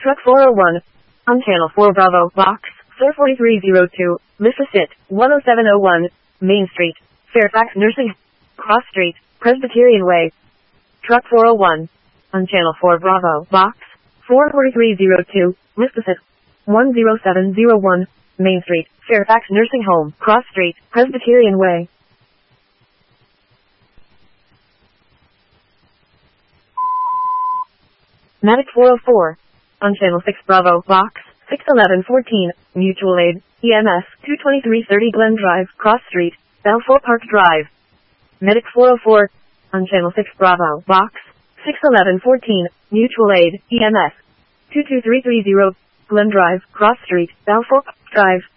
Truck 401. On Channel 4 Bravo, Box 44302, Mississippi 10701, Main Street, Fairfax Nursing, Cross Street, Presbyterian Way. Truck 401. On Channel 4 Bravo, Box 44302, Mississippi 10701, Main Street, Fairfax Nursing Home, Cross Street, Presbyterian Way. Medic 404. On Channel 6 Bravo, Box 61114, Mutual Aid, EMS 22330 Glen Drive, Cross Street, Balfour Park Drive. Medic 404. On Channel 6 Bravo, Box 61114, Mutual Aid, EMS 22330 Glen Drive, Cross Street, Balfour Park Drive.